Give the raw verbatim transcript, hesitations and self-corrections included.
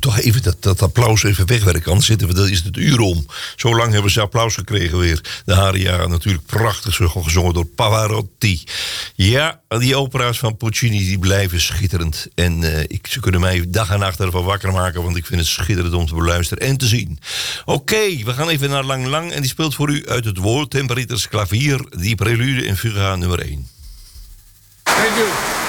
toch even dat, dat applaus even wegwerken. Anders zitten we, dan is het uur om. Zo lang hebben ze applaus gekregen weer. De Aria natuurlijk prachtig gezongen door Pavarotti. Ja, die opera's van Puccini die blijven schitterend. En uh, ik, ze kunnen mij dag en nacht ervan wakker maken, want ik vind het schitterend om te beluisteren en te zien. Oké, okay, we gaan even naar Lang Lang en die speelt voor u uit het Woordtemperiters klavier die prelude in Fuga nummer één. Thank you.